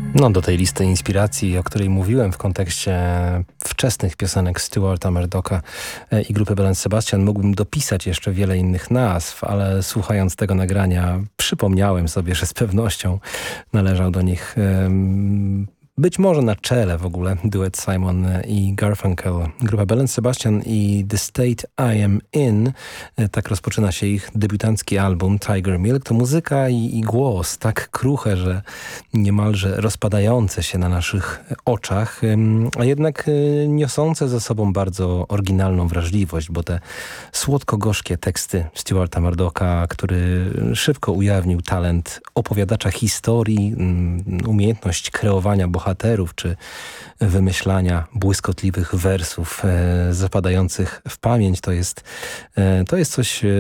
No, do tej listy inspiracji, o której mówiłem w kontekście wczesnych piosenek Stuarta Murdocha i grupy Bell Sebastian, mógłbym dopisać jeszcze wiele innych nazw, ale słuchając tego nagrania przypomniałem sobie, że z pewnością należał do nich być może na czele w ogóle duet Simon i Garfunkel. Grupa Bell Sebastian i The State I Am In, tak rozpoczyna się ich debiutancki album Tiger Milk. To muzyka i głos tak kruche, że niemalże rozpadające się na naszych oczach, a jednak niosące ze sobą bardzo oryginalną wrażliwość, bo te słodko-gorzkie teksty Stuarta Murdocha, który szybko ujawnił talent opowiadacza historii, umiejętność kreowania bohaterów czy wymyślania błyskotliwych wersów zapadających w pamięć, to jest coś